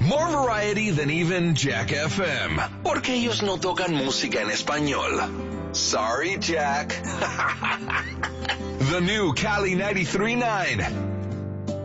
More variety than even Jack FM. Porque ellos no tocan música en español. Sorry, Jack. The new Cali 93.9.